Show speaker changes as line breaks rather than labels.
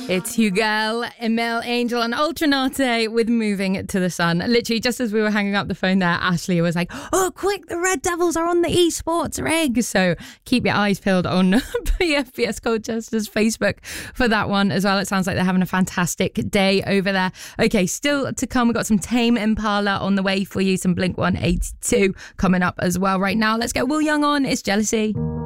It's Huguel, Emil Angel and Ultranate with Moving to the Sun. Literally, just as we were hanging up the phone there, Ashley was like, oh, quick, the Red Devils are on the esports rig. So keep your eyes peeled on PFBS Colchester's Facebook for that one as well. It sounds like they're having a fantastic day over there. Okay, still to come, we've got some Tame Impala on the way for you, some Blink 182 coming up as well right now. Let's get Will Young on. It's Jealousy.